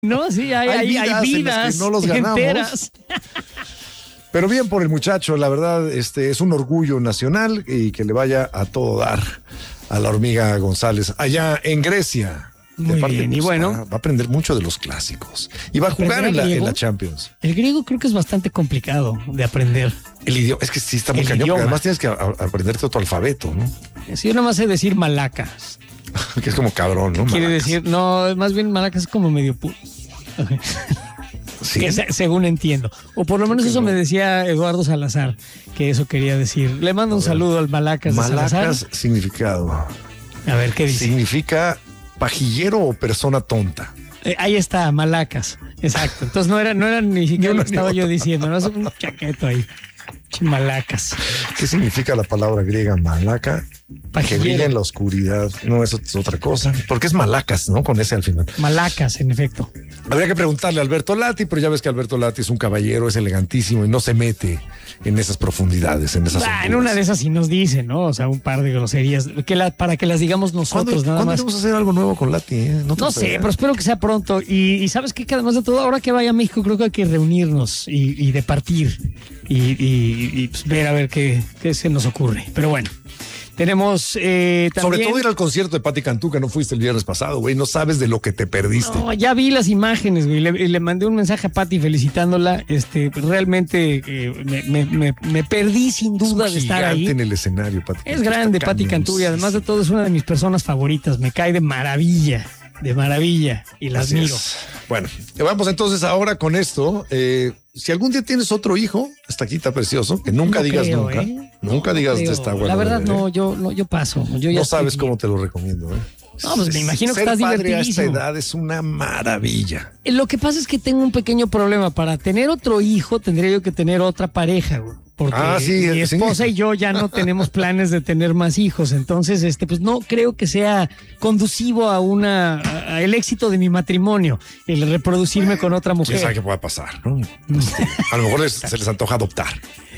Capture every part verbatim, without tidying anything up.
No, sí, hay, hay, hay vidas, hay vidas que no los ganamos. Enteras. Pero bien por el muchacho, la verdad, este es un orgullo nacional y que le vaya a todo dar a la hormiga González allá en Grecia. Muy aparte, bien, y pues, bueno. Va, va a aprender mucho de los clásicos. Y va a jugar en la, en la Champions. El griego creo que es bastante complicado de aprender. El idioma, es que sí está muy cañón, porque además tienes que a, a aprenderte todo tu alfabeto, ¿no? Sí, yo nada más sé decir malacas. Que es como cabrón, ¿no? Quiere Malacas. decir, no, más bien malacas es como medio pu... Sí. Que se, según entiendo. O por lo menos eso no. me decía Eduardo Salazar, que eso quería decir. Le mando un saludo al malacas de Malacas, Salazar. significado. A ver, ¿qué dice? Significa pajillero o persona tonta. Eh, ahí está, malacas. Exacto. Entonces no era, no era ni siquiera lo que estaba yo diciendo, no es un chaqueto ahí. Malacas. ¿Qué significa la palabra griega malaca? Pajillero. Que brilla en la oscuridad. No, eso es otra cosa. Porque es malacas, ¿no? Con ese al final. Malacas, en efecto. Habría que preguntarle a Alberto Lati, pero ya ves que Alberto Lati es un caballero, es elegantísimo y no se mete en esas profundidades, en esas ah, en una de esas sí nos dice, ¿no? O sea, un par de groserías que la, para que las digamos nosotros nada ¿cuándo más. vamos a hacer algo nuevo con Lati? Eh? No, no sé, pero espero que sea pronto. Y, y sabes qué, que además de todo, ahora que vaya a México, creo que hay que reunirnos y, y departir y, y, y pues ver a ver qué, qué se nos ocurre. Pero bueno. Tenemos eh, también... Sobre todo ir al concierto de Pati Cantú, que no fuiste el viernes pasado, güey. No sabes de lo que te perdiste. No, ya vi las imágenes, güey. Le, le mandé un mensaje a Pati felicitándola. Este, realmente eh, me, me, me, me perdí sin duda de estar ahí. en el escenario, Pati. Es grande, Pati Cantú, y además de todo es una de mis personas favoritas. Me cae de maravilla. De maravilla y la Así admiro. Es. Bueno, vamos entonces ahora con esto. Eh, si algún día tienes otro hijo, hasta aquí está precioso, que nunca no digas creo, nunca. ¿eh? Nunca no digas creo. de esta bueno. La verdad, bebé. no, yo, no, yo paso. Yo ya no sabes bien. cómo te lo recomiendo, ¿eh? No, pues me imagino Ser que estás padre a esta divertidísimo. edad es una maravilla. Lo que pasa es que tengo un pequeño problema. Para tener otro hijo, tendría yo que tener otra pareja, güey. Porque ah, sí, mi esposa sí. y yo ya no tenemos planes de tener más hijos. Entonces, este, pues no creo que sea conducivo a una a, a el éxito de mi matrimonio, el reproducirme con otra mujer. ¿Quién sabe qué pueda pasar, no? Este, a lo mejor les, se les antoja adoptar.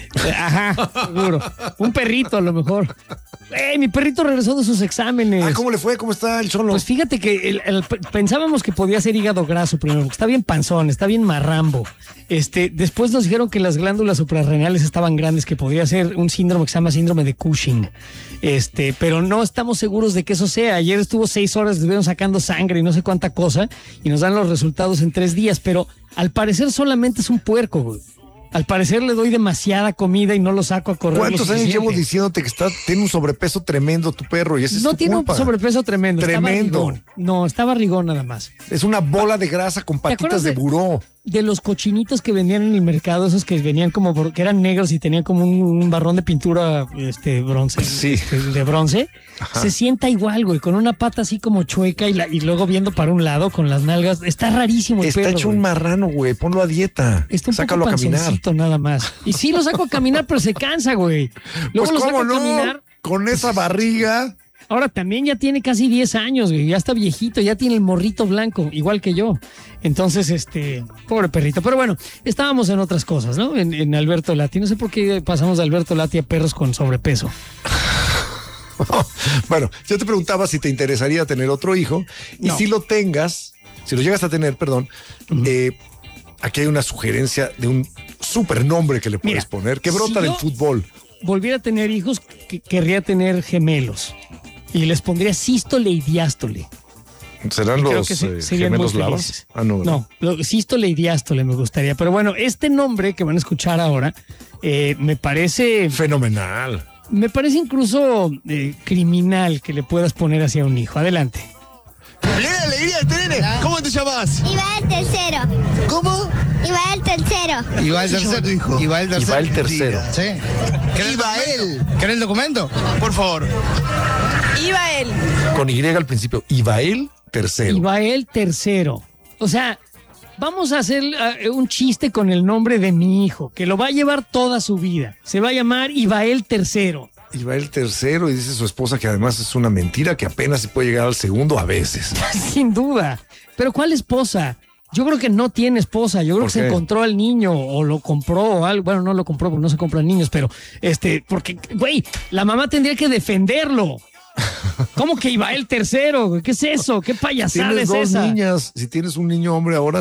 Ajá, seguro. Un perrito a lo mejor. Eh, mi perrito regresó de sus exámenes. Ah, ¿cómo le fue? ¿Cómo está el cholo? Pues fíjate que el, el, pensábamos que podía ser hígado graso primero, porque está bien panzón, está bien marrambo. Este, después nos dijeron que las glándulas suprarrenales estaban grandes, que podía ser un síndrome que se llama síndrome de Cushing. Este, pero no estamos seguros de que eso sea. Ayer estuvo seis horas, estuvieron sacando sangre y no sé cuánta cosa, y nos dan los resultados en tres días, pero al parecer solamente es un puerco, güey. Al parecer le doy demasiada comida y no lo saco a correr. ¿Cuántos años llevo diciéndote que está, tiene un sobrepeso tremendo tu perro? Y ese no es tiene culpa. un sobrepeso tremendo. Tremendo. Está no, está barrigón nada más. Es una bola de grasa con patitas de, de buró. De los cochinitos que vendían en el mercado, esos que venían como, porque eran negros y tenían como un, un barrón de pintura este, bronce, sí. este, de bronce. Ajá. Se sienta igual, güey, con una pata así como chueca y, la, y luego viendo para un lado con las nalgas. Está rarísimo el Está perro, hecho güey. un marrano, güey. Ponlo a dieta. Está un Sácalo poco a caminar. nada más. Y sí, lo saco a caminar, pero se cansa, güey. Luego pues lo saco ¿cómo a no? caminar. Con esa barriga. Ahora también ya tiene casi diez años, güey. Ya está viejito, ya tiene el morrito blanco, igual que yo. Entonces, este, pobre perrito. Pero bueno, estábamos en otras cosas, ¿no? En, en Alberto Lati. No sé por qué pasamos de Alberto Lati a perros con sobrepeso. Bueno, yo te preguntaba si te interesaría tener otro hijo. Y no. si lo tengas, si lo llegas a tener, perdón, uh-huh. eh, aquí hay una sugerencia de un super nombre que le puedes Mira, poner, que brota si del fútbol. Volviera a tener hijos, que querría tener gemelos. Y les pondría sístole y diástole. ¿Serán y los se, eh, gemelos lavas? Ah, no, no, no, sístole y diástole me gustaría. Pero bueno, este nombre que van a escuchar ahora eh, me parece... Fenomenal. Me parece incluso eh, criminal que le puedas poner hacia un hijo. Adelante. ¡Alegría, alegría, este nene! ¿Cómo te llamas? Iba el tercero. ¿Cómo? Iba el tercero. Iba el tercero, hijo. Iba el tercero. Iba el tercero. Sí. Iba él. ¿Querés el documento? Por favor. Iba él. Con Y al principio. Iba él tercero. Iba él tercero. O sea, vamos a hacer uh, un chiste con el nombre de mi hijo, que lo va a llevar toda su vida. Se va a llamar Ibael tercero. Ibael tercero, y dice su esposa que además es una mentira, que apenas se puede llegar al segundo a veces. Sin duda. Pero ¿cuál esposa? Yo creo que no tiene esposa. Yo creo que se encontró al niño o lo compró o algo. Bueno, no lo compró porque no se compran niños, pero este, porque, güey, la mamá tendría que defenderlo. ¿Cómo que Ibael tercero? ¿Qué es eso? ¿Qué payasada es dos esa? Niñas, si tienes un niño hombre ahora,